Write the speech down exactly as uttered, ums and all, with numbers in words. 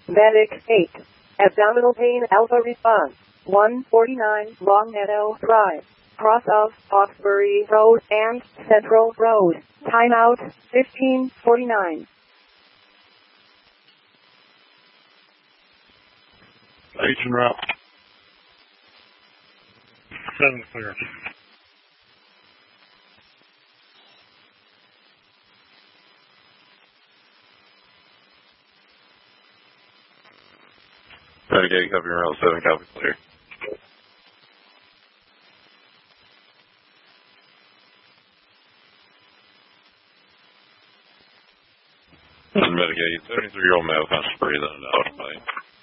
Medic eight. Abdominal pain alpha response. one forty-nine Long Meadow Drive. Cross of Hawkesbury Road and Central Road. Timeout fifteen forty-nine. H en route. Seven clear. Renegade, copy route seven, copy clear. Renegade, seventy-three-year-old male, conscious breathing and out of body.